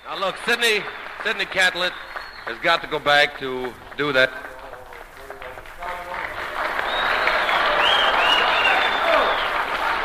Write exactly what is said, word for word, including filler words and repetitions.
Now, look, Sidney, Sidney Catlett has got to go back to do that